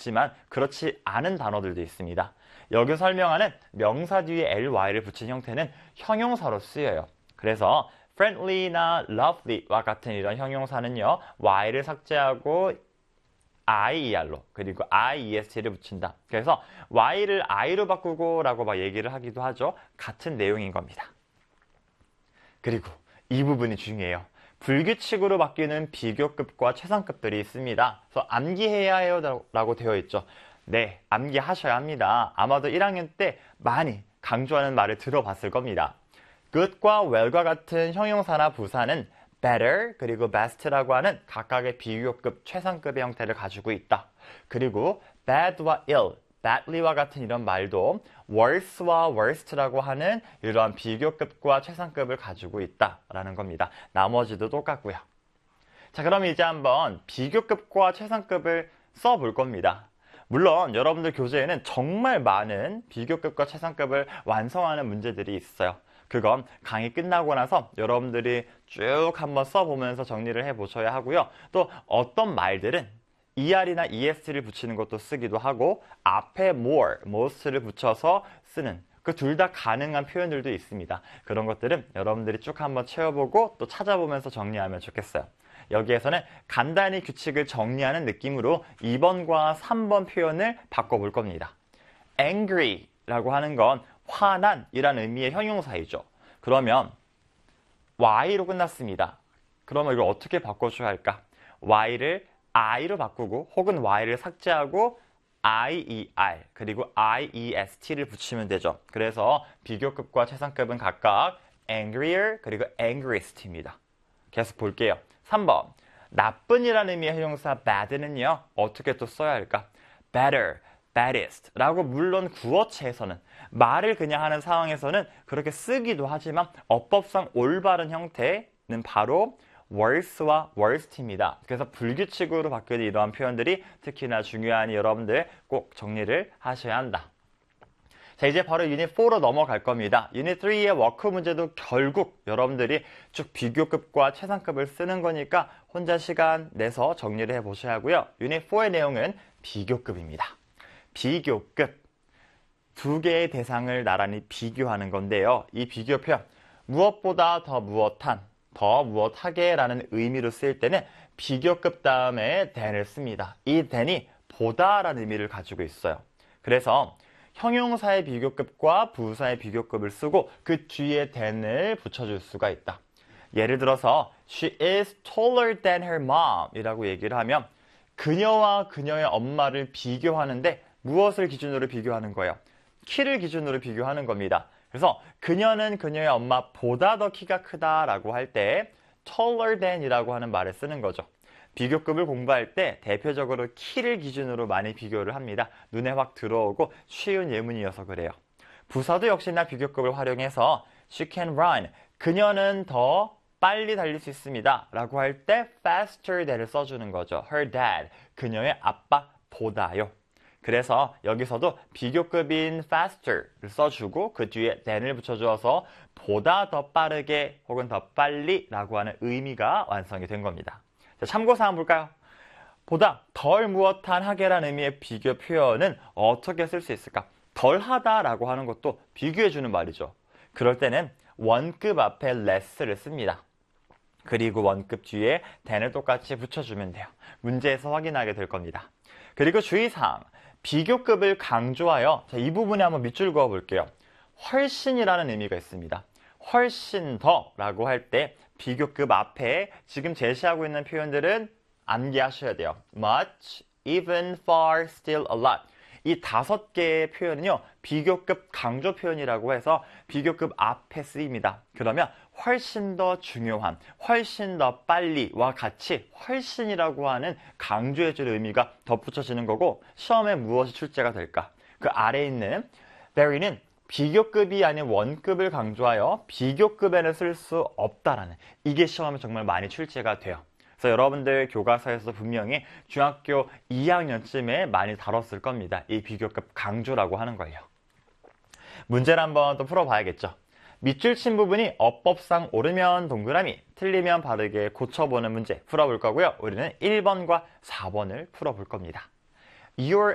있지만 그렇지 않은 단어들도 있습니다. 여기 설명하는 명사 뒤에 ly를 붙인 형태는 형용사로 쓰여요. 그래서 friendly나 lovely와 같은 이런 형용사는요, y를 삭제하고 IER로 그리고 IEST를 붙인다. 그래서 Y를 I로 바꾸고 라고 막 얘기를 하기도 하죠. 같은 내용인 겁니다. 그리고 이 부분이 중요해요. 불규칙으로 바뀌는 비교급과 최상급들이 있습니다. 그래서 암기해야 해요 라고 되어 있죠. 네, 암기하셔야 합니다. 아마도 1학년 때 많이 강조하는 말을 들어봤을 겁니다. good과 well과 같은 형용사나 부사는 better 그리고 best라고 하는 각각의 비교급, 최상급의 형태를 가지고 있다. 그리고 bad와 ill, badly와 같은 이런 말도 worse와 worst라고 하는 이러한 비교급과 최상급을 가지고 있다라는 겁니다. 나머지도 똑같고요. 자, 그럼 이제 한번 비교급과 최상급을 써볼 겁니다. 물론 여러분들 교재에는 정말 많은 비교급과 최상급을 완성하는 문제들이 있어요. 그건 강의 끝나고 나서 여러분들이 쭉 한번 써보면서 정리를 해보셔야 하고요. 또 어떤 말들은 ER이나 EST를 붙이는 것도 쓰기도 하고 앞에 more, most를 붙여서 쓰는 그 둘 다 가능한 표현들도 있습니다. 그런 것들은 여러분들이 쭉 한번 채워보고 또 찾아보면서 정리하면 좋겠어요. 여기에서는 간단히 규칙을 정리하는 느낌으로 2번과 3번 표현을 바꿔볼 겁니다. angry라고 하는 건 화난이라는 의미의 형용사이죠. 그러면 Y로 끝났습니다. 그러면 이걸 어떻게 바꿔줘야 할까? Y를 I로 바꾸고 혹은 Y를 삭제하고 IER 그리고 IEST를 붙이면 되죠. 그래서 비교급과 최상급은 각각 angrier 그리고 angriest입니다. 계속 볼게요. 3번 나쁜이라는 의미의 형용사 bad는요. 어떻게 또 써야 할까? better, baddest 라고 물론 구어체에서는 말을 그냥 하는 상황에서는 그렇게 쓰기도 하지만 어법상 올바른 형태는 바로 worse와 worst입니다. 그래서 불규칙으로 바뀌는 이러한 표현들이 특히나 중요하니 여러분들 꼭 정리를 하셔야 한다. 자, 이제 바로 유닛 4로 넘어갈 겁니다. 유닛 3의 워크 문제도 결국 여러분들이 쭉 비교급과 최상급을 쓰는 거니까 혼자 시간 내서 정리를 해보셔야 하고요. 유닛 4의 내용은 비교급입니다. 비교급. 두 개의 대상을 나란히 비교하는 건데요. 이 비교 표현, 무엇보다 더 무엇한, 더 무엇하게 라는 의미로 쓰일 때는 비교급 다음에 than을 씁니다. 이 than이 보다 라는 의미를 가지고 있어요. 그래서 형용사의 비교급과 부사의 비교급을 쓰고 그 뒤에 than을 붙여줄 수가 있다. 예를 들어서 she is taller than her mom 이라고 얘기를 하면 그녀와 그녀의 엄마를 비교하는데 무엇을 기준으로 비교하는 거예요? 키를 기준으로 비교하는 겁니다. 그래서 그녀는 그녀의 엄마보다 더 키가 크다라고 할 때 taller than 이라고 하는 말을 쓰는 거죠. 비교급을 공부할 때 대표적으로 키를 기준으로 많이 비교를 합니다. 눈에 확 들어오고 쉬운 예문이어서 그래요. 부사도 역시나 비교급을 활용해서 she can run, 그녀는 더 빨리 달릴 수 있습니다 라고 할 때 faster than을 써주는 거죠. her dad, 그녀의 아빠보다요. 그래서 여기서도 비교급인 faster를 써주고 그 뒤에 than을 붙여주어서 보다 더 빠르게 혹은 더 빨리 라고 하는 의미가 완성이 된 겁니다. 자, 참고사항 볼까요? 보다 덜 무엇한 하게라는 의미의 비교 표현은 어떻게 쓸 수 있을까? 덜하다 라고 하는 것도 비교해주는 말이죠. 그럴 때는 원급 앞에 less를 씁니다. 그리고 원급 뒤에 than을 똑같이 붙여주면 돼요. 문제에서 확인하게 될 겁니다. 그리고 주의사항, 비교급을 강조하여 자, 이 부분에 한번 밑줄 그어 볼게요. 훨씬이라는 의미가 있습니다. 훨씬 더 라고 할 때 비교급 앞에 지금 제시하고 있는 표현들은 암기하셔야 돼요. much, even, far, still, a lot. 이 5개의 표현은요. 비교급 강조 표현이라고 해서 비교급 앞에 쓰입니다. 그러면 훨씬 더 중요한, 훨씬 더 빨리와 같이 훨씬이라고 하는 강조해줄 의미가 덧붙여지는 거고 시험에 무엇이 출제가 될까? 그 아래에 있는 very는 비교급이 아닌 원급을 강조하여 비교급에는 쓸 수 없다라는 이게 시험에 정말 많이 출제가 돼요. 그래서 여러분들 교과서에서 분명히 중학교 2학년쯤에 많이 다뤘을 겁니다. 이 비교급 강조라고 하는 걸요. 문제를 한번 또 풀어봐야겠죠. 밑줄 친 부분이 어법상 옳으면 동그라미, 틀리면 바르게 고쳐보는 문제 풀어볼 거고요. 우리는 1번과 4번을 풀어볼 겁니다. Your